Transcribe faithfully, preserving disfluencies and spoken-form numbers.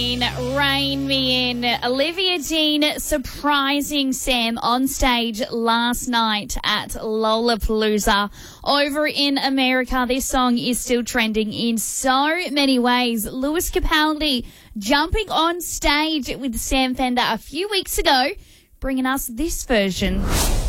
Rein me in. Olivia Dean surprising Sam on stage last night at Lollapalooza. Over in America, this song is still trending in so many ways. Lewis Capaldi jumping on stage with Sam Fender a few weeks ago, bringing us this version.